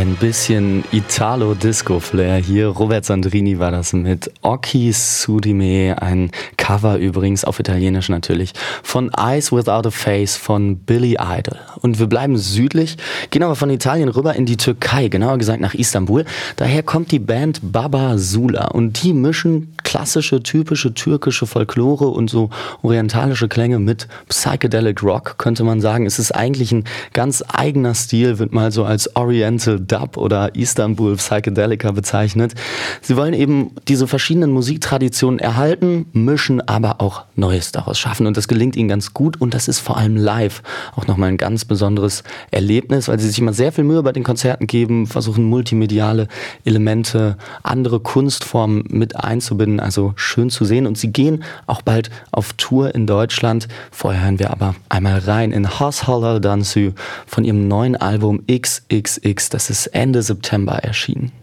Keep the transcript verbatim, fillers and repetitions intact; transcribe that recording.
Ein bisschen Italo-Disco-Flair hier. Robert Sandrini war das mit Occhi su di me, ein Cover übrigens, auf Italienisch natürlich, von Eyes Without a Face von Billy Idol. Und wir bleiben südlich, gehen aber von Italien rüber in die Türkei, genauer gesagt nach Istanbul. Daher kommt die Band Baba Sula und die mischen klassische, typische türkische Folklore und so orientalische Klänge mit Psychedelic Rock, könnte man sagen. Es ist eigentlich ein ganz eigener Stil, wird mal so als Oriental Dub oder Istanbul Psychedelica bezeichnet. Sie wollen eben diese verschiedenen Musiktraditionen erhalten, mischen, aber auch Neues daraus schaffen. Und das gelingt ihnen ganz gut und das ist vor allem live auch nochmal ein ganz besonderes Erlebnis, weil sie sich immer sehr viel Mühe bei den Konzerten geben, versuchen multimediale Elemente, andere Kunstformen mit einzubinden. Also schön zu sehen. Und sie gehen auch bald auf Tour in Deutschland. Vorher hören wir aber einmal rein in Has Halal Dansu von ihrem neuen Album X X X. Das ist Ende September erschienen.